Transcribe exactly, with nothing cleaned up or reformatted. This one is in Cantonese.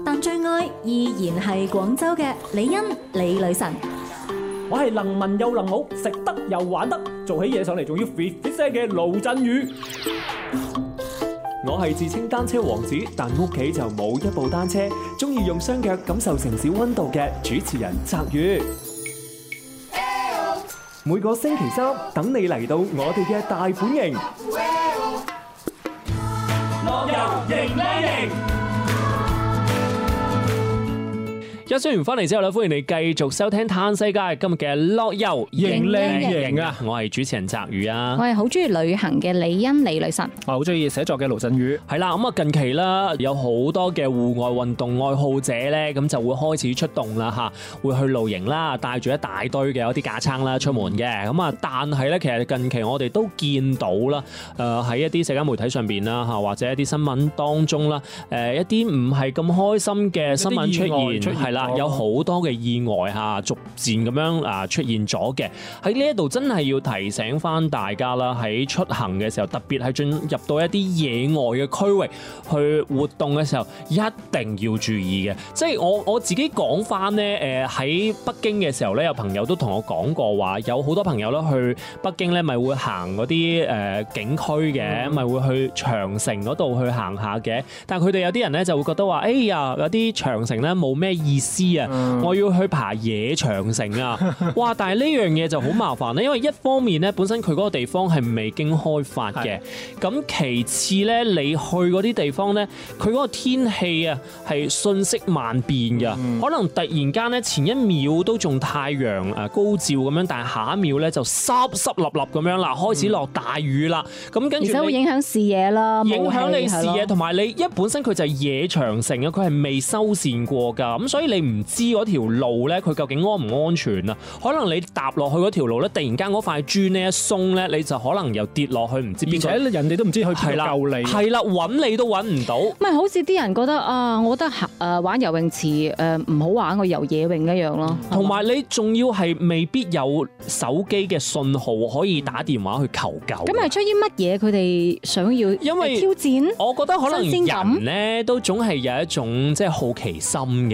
但最愛依然係廣州嘅李欣李女神。 我係能文又能武，食得又玩得，做起嘢上嚟仲要 fit fit 聲嘅盧振宇。 我係自稱單車王子，但屋企就冇一部單車，中意用雙腳感受城市溫度嘅主持人澤宇。每個星期三等你嚟到我哋嘅大本營， 樂遊迎靚營。 一宣完翻嚟之後咧，歡迎你繼續收聽嘆世界今日嘅樂遊迎靚營啊！ 我係主持人澤宇啊， 我係好中意旅行嘅李欣李女神， 我好中意寫作嘅盧振宇。 係啦，咁啊近期啦，有好多嘅戶外運動愛好者咧，咁就會開始出動啦吓，會去露營啦，帶住一大堆嘅一啲架撐啦出門嘅。咁啊，但係咧，其實近期我哋都見到啦，誒喺一啲社交媒體上邊啦吓，或者一啲新聞當中啦，誒一啲唔係咁開心嘅新聞出現，係啦。有好多嘅意外嚇，逐漸咁樣啊出現咗嘅。喺呢一度真係要提醒翻大家啦，喺出行嘅時候，特別係進入到一啲野外嘅區域去活動嘅時候，一定要注意嘅。即係我我自己講翻呢，誒喺北京嘅時候咧，有朋友都同我講過話，有好多朋友咧去北京咧，咪會行嗰啲誒景區嘅，咪、嗯、會去長城嗰度去行下嘅。但係佢哋有啲人咧就會覺得話，哎呀，有啲長城咧冇咩意思。知啊！我要去爬野長城啊！哇！但係呢樣嘢就好麻煩咧，因為一方面咧，本身佢嗰個地方係未經開發嘅，咁其次咧，你去嗰啲地方咧，佢嗰個天氣啊係瞬息萬變㗎，嗯、可能突然間咧前一秒都仲太陽誒高照咁樣，但係下一秒咧就濕濕立立咁樣啦，開始落大雨啦，咁跟住而且會影響視野啦， 影響你視野，同埋你一本身佢就係野長城啊，佢係未修繕過㗎，咁所以你唔知嗰條路咧，佢究竟安唔安全啊？可能你踏落去嗰條路咧，突然間嗰塊磚咧一鬆咧，你就可能又跌落去，唔知邊個。而且人哋都唔知去邊度救你。係啦， 揾你都揾唔到。 唔係好似啲人覺得啊，我覺得誒玩游泳池誒唔好玩，我游野泳一樣咯。 同埋你仲要係未必有手機嘅信號可以打電話去求救。 咁係出於乜嘢？佢哋想要因為挑戰？ 我覺得可能人咧都總係有一種即係好奇心嘅。